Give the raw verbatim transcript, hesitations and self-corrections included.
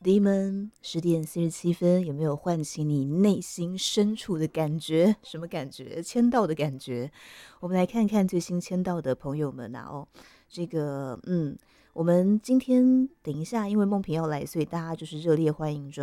弟们，十点四十七分，有没有唤起你内心深处的感觉？什么感觉？签到的感觉。我们来看看最新签到的朋友们啊，哦，这个，嗯，我们今天等一下，因为梦萍要来，所以大家就是热烈欢迎中。